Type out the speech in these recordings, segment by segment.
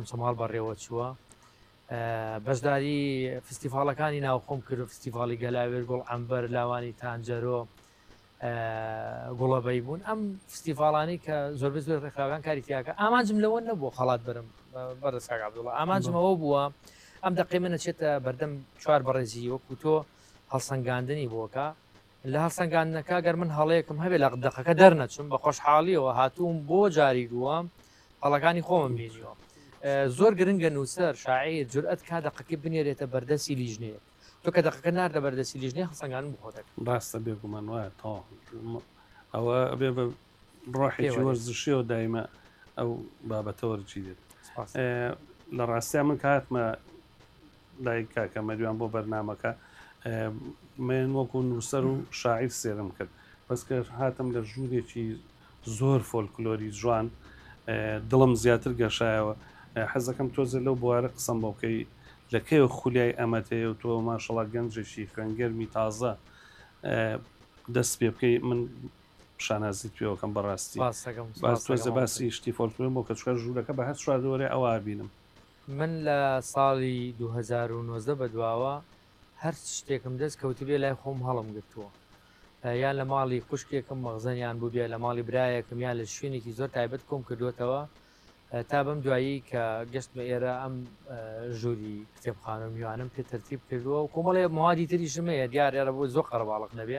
کونچەماڵ بەڕێوە چووە بەشداری فستیڤالەکانی ناوخۆم کرد و فستیڤالی گەلاوێر گوڵ ئەمبەر لاوانی تانجەرۆ گوڵەبەی بوون ئەم فستیڤالانی کە زۆربەی زۆر ڕێکخراوەکان کاری تیاکە ئامانجم لەوە نەبووە خەڵات برم بەڕێز کاک عەبدوڵڵا ئامانجمەوە بووە ئەم دەقەی من ئەچێتە بەردەم چوار بەڕێزی وەکو تۆ هەڵسەنگاندنی بۆکە لە هەڵسەنگاندنەکە گەر من هەڵەیەکم هەبێت لە دەقەکە دەرنەچم بە خۆشحاڵیەوە هاتووم بۆ جاری دووەم هەڵەکانی خۆمم بینیوە زۆر گرنگە نووسەر شاعیر جورئەت کا دەقەکەی بنێرێتە بەردەسی لیژنەیە تۆ کە دەقەکە نار لە بەردەسی لیژنەیە هەڵسەنگاندن بخۆتەکە ڕاستە بێگومان وایە تا ئەوە بێ بە ڕۆحێکی وەرزشیەوە دایمە ئەو بابەتەوەرجی دێت لە ڕاستیا من کاتمە لای کاکە مەدویان بۆ بەرنامەکە من وەکو نووسەر و شاعیر سێرم کرد بەس کە هاتم لە ژوورێکی زۆر فۆلکلۆری جوان دڵم زیاتر گەشایەوە حەزەکەم تۆزە لەو بوارە قسەم بۆ بکەی لەکەیەوە خولیای ئەمەتەیە و تۆ ماشەڵا گەنجێکی خوێنگەرمی تازە دەست پێ بکەی من شانازیت پێوەکەم بەڕاستی باس تۆزە باسی شتی فۆلکلۆر بۆ کە چکە ژوورەکە بە هەست چواردۆرە ئەوە بینم من لە ساڵی 2019 بەدواوە هەر شتێکم دەست کەوتبێ لای خۆم هەڵم گرتووە یان لە ماڵی خوشکێکم مەغزەنیان بوو بێ لە ماڵی برایەکەم یان لە شوێنێکی زۆر تایبەت کۆم کردوێتەوە تا بەم دوایی کە گەشتمە ئێرە ئەم ژووری کتێبخانە میوانم پێ تەرتیب کردووە و کۆمەڵێ موادی تریشمەیە دیار ئێرە بۆ زۆر قەرەباڵق نەبێ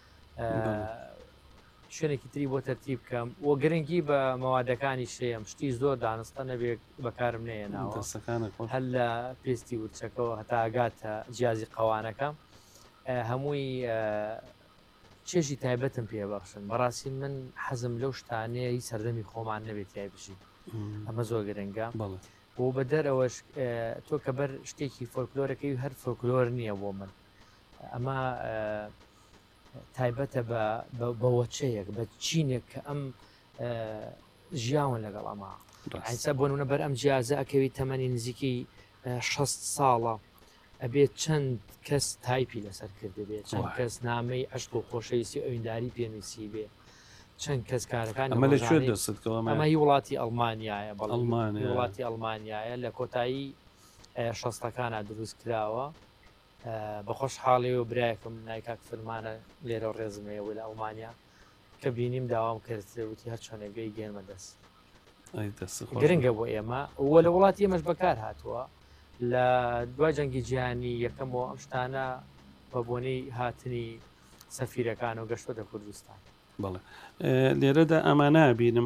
شوێنێکی تری بۆ تەرتیب بکەم وە گرنگی بە مەوادەکانی شەیەم شتی زۆر دانستە نەبێت بەکارم نێناوە هەر لە پێستی ورچەکەەوە هەتا ئاگاتە جیازی قەوانەکە هەمووی چێژی تایبەتم پێبەخشن بەڕاستی من حەزم لەو شتانەیە هی سەردەمی خۆمان نەبێت یای بژین ئەمە زۆر گرنگە بۆ بە دەرەوەش تۆ کە بەر شتێکی فۆلکلۆرەکەی هەر فۆلکلۆر نییە بۆ من ئەمە تایبەتە بە وەچەیەک بە چینێک کە ئەم ژیاون لەگەڵ ئەمە ئەسا بۆ نونە بەر ئەم جیازە ئەکەوی تەمەنی نزیکەی 6 ساڵە ئەبێت چەند کەس تایپی لەسەر کرده بێت چەند کەس نامەی عشق و خۆشەویستی ئەوینداری پێنووسی بێ چەند کەس کارەکانی ئەمە لەکوێ دەستکەوە ئەمە وڵاتی ئەڵمانیایە وڵاتی ئەڵمانیایە لە کۆتایی شەستەکانە دروست کراوە بە خۆشحاڵی و برایەکەم نایکاک فرمانە لێرە ڕێزمەیەوە لە ئەڵمانیا کە بینیم داوام کرد وتی هەر چۆنەگەی گێنمە دەست گرنگە بۆ ئێمە وە لە وڵاتی ئێمەش بەکار هاتووە لە دوای جەنگی جیهانی یەکەمەوە ئەم شتانە بە بۆنەی هاتنی سەفیرەکان و گەشتۆتە کوردستان بەڵێ لێرەدا ئەمانە بینم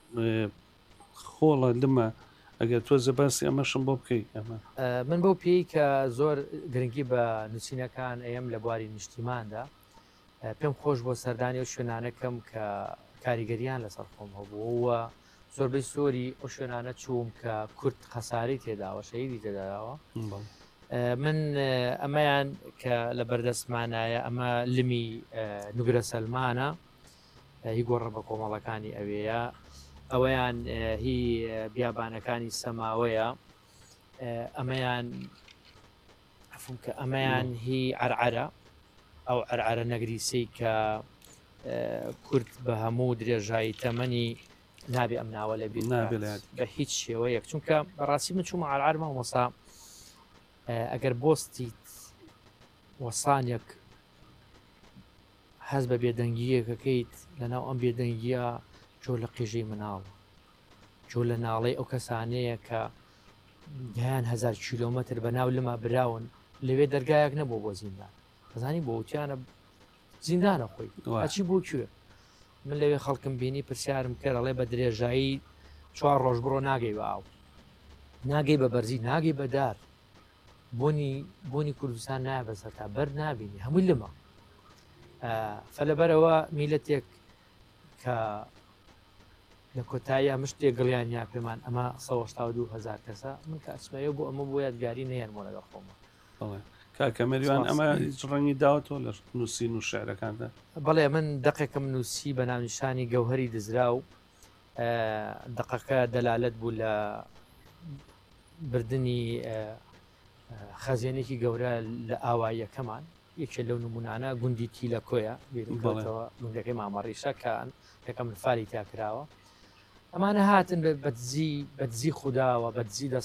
خۆڵە لمە ئەگەر تۆزە باسی ئەمەشم بۆ بکەی ئەمە من بەو پێی کە زۆر گرنگی بە نووسینەکان ئەم لە بواری نیشتیماندا پێم خۆش بۆ سەردانی و شوێنانەکەم کە کاریگەریان لەسەر خۆم هەبووە زۆربەی سۆری ئەو شوێنانە چووم کە کورد خەساری تێداوە شەیدی تێداوە من ئەمەیان کە لە بەردەستمانایە ئەمە لمی نوگرە سەلمانە هی گۆڕە بە کۆمەڵەکانی ئەوەیە ئەوەیان هی بیابانەکانی سەماوەیە ئەمەیان ئەفم کە ئەمەیان هی عەرعەرە ئەو عەرعەرە نەگریسەی کە کورد بە هەموو درێژایی تەمەنی نابێ ئەم ناوە لە بیر بە هیچ شێوەیەک چونکە بەڕاستی من چوومە عەرعەرمە وەسا ئەگەر بۆستیت وەسانێک هەز بە بێدەنگیەکەکەیت لەناو ئەم بێدەنگیە جۆ لە قێژەی مناڵە جۆ لە ناڵەی ئەو کەسانەیە کە گیان 1000 کیلۆمەتر بەناو لەما براون لەوێ دەرگایەک نەبوو بۆ زیندان بەزانی بۆ وتیانە زیندانە خۆی ئەچی بۆ کوێ من لەوێ خەڵکم بینی پرسیارم کردەڵێ بە درێژایی 4 ڕۆژ بڕۆ ناگەی بە ئاو ناگەی بە بەرزی ناگەی بەدار بۆنی کوردستان نایە بەسەر تا بەر نابینی هەمووی لمە فەلەبەرەوە میلەتێک کە لە کۆتاییە مشتێک گڵیانیا پێمان ئەمە 1970 کەسە من کە ئەچمەیە بۆ ئەمە بۆ یادگاری نەیەنمۆ لەگەڵ خۆمە کاکەمەریوان ئەمە ڕەنگی داوەتەوە لە نووسین و شعرەکاندا بەڵێ من دقێکم نووسی بە ناونیشانی گەوهەری دزرا و دقەکە دەلالەت بوو لە بردننی خەزیێنێکی گەورە لە ئاواییەکەمان یەکێ لەو نمونانە گوندی تیلە کۆیە گوندەکەی مامەڕیشەکان یەکەم فاری تاکراوە ئەمانە هاتن بەدزی خودداوە بەدزی